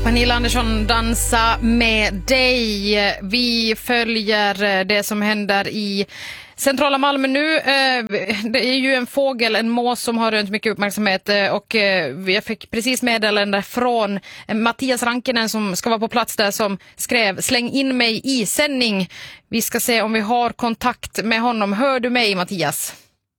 Pernilla Andersson, dansa med dig. Vi följer det som händer i centrala Malmö nu. Det är ju en fågel, en mås som har rönt mycket uppmärksamhet och jag fick precis meddelande från Mattias Rankinen som ska vara på plats där, som skrev: släng in mig i sändning. Vi ska se om vi har kontakt med honom. Hör du mig, Mattias?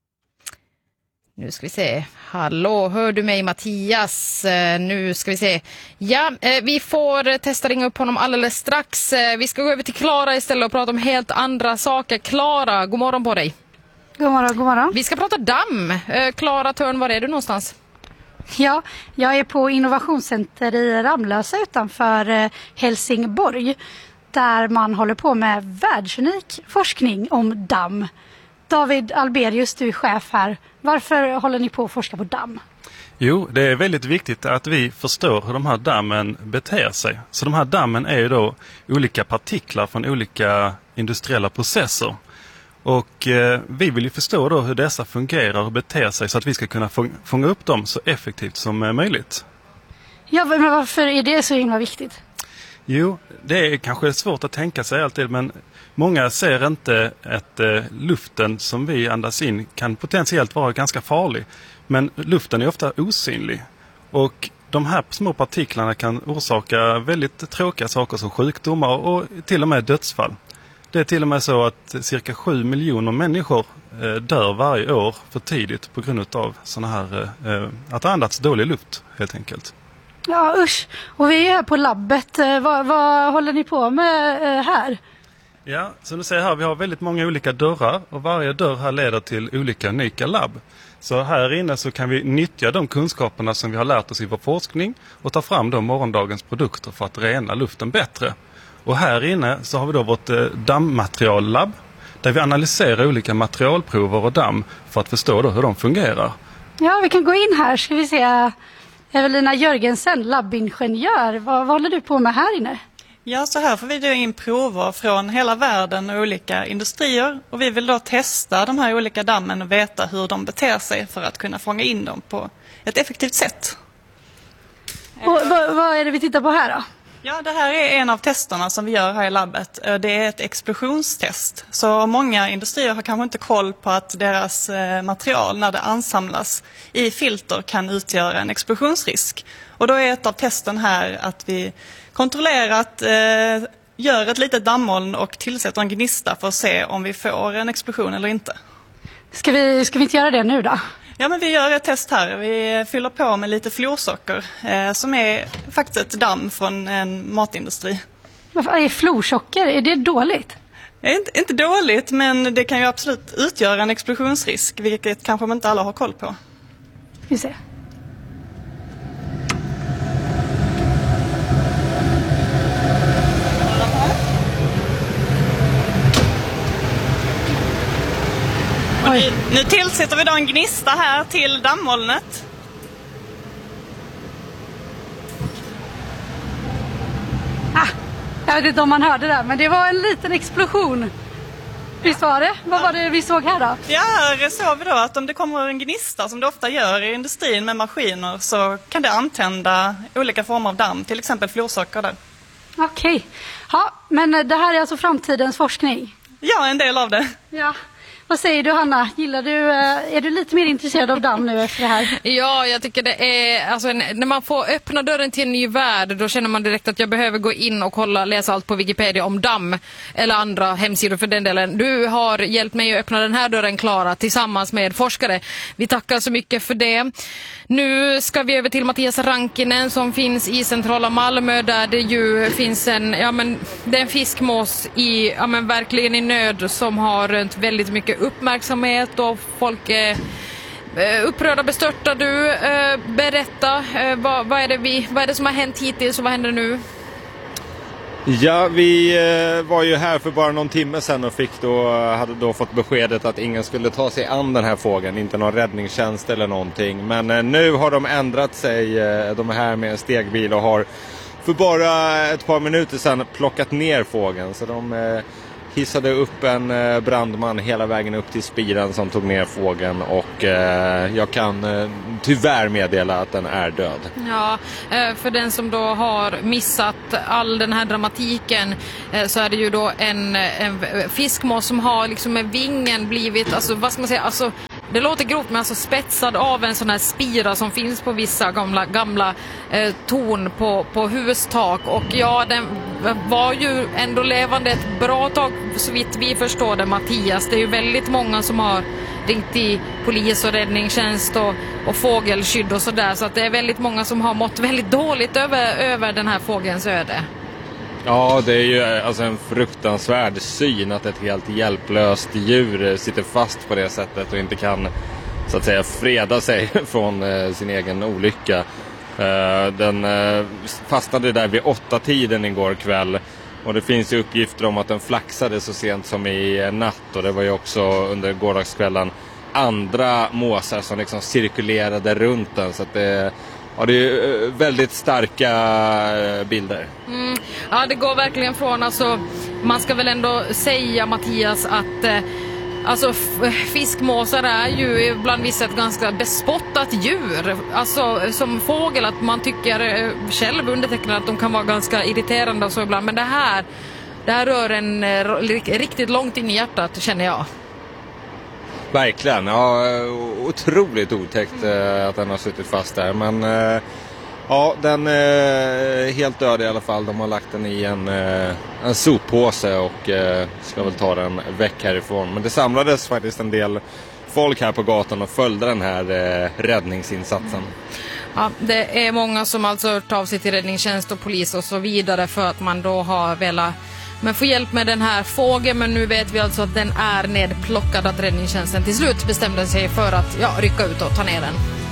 Nu ska vi se. Hallå, hör du mig, Mattias? Nu ska vi se. Ja, vi får testa ringa upp honom alldeles strax. Vi ska gå över till Klara istället och prata om helt andra saker. Klara, god morgon på dig. God morgon, god morgon. Vi ska prata damm. Klara Törn, var är du någonstans? Ja, jag är på Innovationscenter i Ramlösa utanför Helsingborg, där man håller på med världsunik forskning om damm. David Alberius, du är chef här. Varför håller ni på att forska på damm? Jo, det är väldigt viktigt att vi förstår hur de här dammen beter sig. Så de här dammen är ju då olika partiklar från olika industriella processer. Och vi vill ju förstå då hur dessa fungerar och beter sig så att vi ska kunna fånga upp dem så effektivt som möjligt. Ja, men varför är det så himla viktigt? Jo, det är kanske svårt att tänka sig alltid, men många ser inte att luften som vi andas in kan potentiellt vara ganska farlig. Men luften är ofta osynlig. Och de här små partiklarna kan orsaka väldigt tråkiga saker som sjukdomar och till och med dödsfall. Det är till och med så att cirka 7 miljoner människor dör varje år för tidigt på grund av såna här, att det andats dålig luft helt enkelt. Ja, usch. Och vi är här på labbet. Vad håller ni på med här? Ja, som du ser här, vi har väldigt många olika dörrar och varje dörr här leder till olika unika labb. Så här inne så kan vi nyttja de kunskaperna som vi har lärt oss i vår forskning och ta fram de morgondagens produkter för att rena luften bättre. Och här inne så har vi då vårt dammmateriallabb där vi analyserar olika materialprover och damm för att förstå då hur de fungerar. Ja, vi kan gå in här. Ska vi se. Evelina Jörgensen, labbingenjör. Vad håller du på med här inne? Ja, så här får vi då in prover från hela världen och olika industrier. Och vi vill då testa de här olika dammen och veta hur de beter sig för att kunna fånga in dem på ett effektivt sätt. Och vad är det vi tittar på här då? Ja, det här är en av testerna som vi gör här i labbet. Det är ett explosionstest. Så många industrier har kanske inte koll på att deras material när det ansamlas i filter kan utgöra en explosionsrisk. Och då är ett av testen här att vi kontrollerat gör ett litet dammoln och tillsätter en gnista för att se om vi får en explosion eller inte. Ska vi inte göra det nu då? Ja, men vi gör ett test här. Vi fyller på med lite florsocker som är faktiskt ett damm från en matindustri. Vad är florsocker? Är det dåligt? Inte dåligt, men det kan ju absolut utgöra en explosionsrisk, vilket kanske inte alla har koll på. Vi ser. Nu tillsätter vi då en gnista här till dammolnet. Jag vet inte om man hörde det, men det var en liten explosion. Visst var det? Vad var det vi såg här då? Ja, här såg vi då att om det kommer en gnista som det ofta gör i industrin med maskiner så kan det antända olika former av damm, till exempel florsocker där. Okej. Ja, men det här är alltså framtidens forskning? Ja, en del av det. Ja. Vad säger du, Hanna? Är du lite mer intresserad av damm nu efter det här? Ja, jag tycker det är, alltså, när man får öppna dörren till en ny värld, då känner man direkt att jag behöver gå in och läsa allt på Wikipedia om damm eller andra hemsidor för den delen. Du har hjälpt mig att öppna den här dörren, Klara, tillsammans med forskare. Vi tackar så mycket för det. Nu ska vi över till Mattias Rankinen som finns i centrala Malmö, där det ju finns det är en fiskmås verkligen i nöd som har rönt väldigt mycket uppmärksamhet och folk är upprörda, bestörta. Du, berätta, vad är det som har hänt hittills och vad händer nu? Ja, vi var ju här för bara någon timme sedan och hade då fått beskedet att ingen skulle ta sig an den här fågeln, inte någon räddningstjänst eller någonting. Men nu har de ändrat sig, de är här med en stegbil och har för bara ett par minuter sedan plockat ner fågeln. Så de hissade upp en brandman hela vägen upp till spiran som tog ner fågeln och jag kan tyvärr meddela att den är död. Ja, för den som då har missat all den här dramatiken så är det ju då en fiskmås som har liksom med vingen blivit, alltså vad ska man säga, alltså det låter grovt men alltså spetsad av en sån här spira som finns på vissa gamla torn på hustak. Och ja, den var ju ändå levande ett bra tag så vitt vi förstår det, Mattias. Det är ju väldigt många som har ringt i polis och räddningstjänst och fågelskydd och sådär. Så att det är väldigt många som har mått väldigt dåligt över den här fågelns öde. Ja, det är ju alltså en fruktansvärd syn att ett helt hjälplöst djur sitter fast på det sättet och inte kan så att säga freda sig från sin egen olycka. Den fastnade där vid 8-tiden igår kväll och det finns ju uppgifter om att den flaxade så sent som i natt, och det var ju också under gårdagskvällen andra måsar som liksom cirkulerade runt den, så att det är väldigt starka bilder. Ja, det går verkligen från, alltså man ska väl ändå säga, Mattias, att alltså fiskmåsar är ju ibland vissa ett ganska bespottat djur. Alltså som fågel, att man tycker själv undertecknat att de kan vara ganska irriterande och så ibland. Men det här rör en riktigt långt in i hjärtat, känner jag. Verkligen, ja, otroligt otäckt att den har suttit fast där. Men ja, den är helt död i alla fall. De har lagt den i en soppåse och ska väl ta den väck härifrån. Men det samlades faktiskt en del folk här på gatan och följde den här räddningsinsatsen. Ja, det är många som alltså hört av sig till räddningstjänst och polis och så vidare för att man då har velat få hjälp med den här fågeln. Men nu vet vi alltså att den är nedplockad, att räddningstjänsten till slut bestämde sig för att rycka ut och ta ner den.